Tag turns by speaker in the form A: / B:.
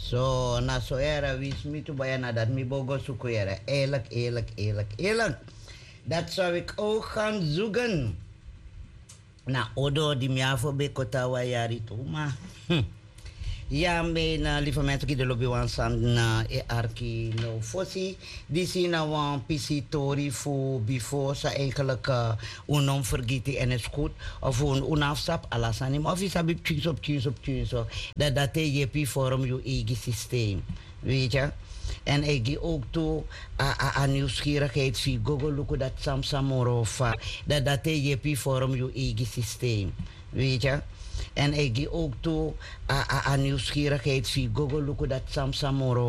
A: So, na so era wis mi to bayana dat mi bogo sukoyera. Eerlijk, eerlijk, eerlijk, eerlijk. Dat zou ik ook gaan zoeken. Na odo di mi afo be kota wa yari to ma. Ja, mijn lieve mensen die de lobby wan san na e arki no fossi. Die zien nou een pisitori voor before ze eigenlijk unom vergeten en is goed. Of een unafstap alasanim. Of is abib tjus op. Dat je vorm je eigen systeem. Weet je? En ik geef ook toe aan nieuwsgierigheid via Google look dat Samsamoro of dat je vorm je eigen systeem. Weet je? En ik geef ook toe aan nieuwsgierigheid via Google look dat Samsamoro